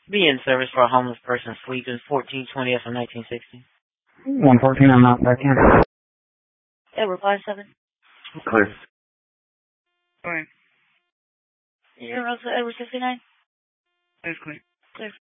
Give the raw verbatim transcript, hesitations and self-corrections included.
Be in service for a homeless person sleeping, fourteen twenty F from nineteen sixty. one fourteen, I'm not back in. Edward, five seven. Clear. Alright. You're also Edward sixty-nine? That's clear. Clear.